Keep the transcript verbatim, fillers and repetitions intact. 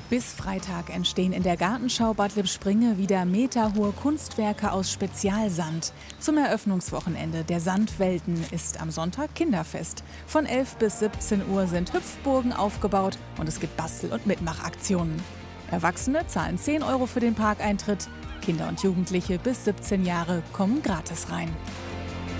Bis Freitag entstehen in der Gartenschau Bad Lippspringe wieder meterhohe Kunstwerke aus Spezialsand. Zum Eröffnungswochenende der Sandwelten ist am Sonntag Kinderfest. Von elf bis siebzehn Uhr sind Hüpfburgen aufgebaut und es gibt Bastel- und Mitmachaktionen. Erwachsene zahlen zehn Euro für den Parkeintritt. Kinder und Jugendliche bis siebzehn Jahre kommen gratis rein.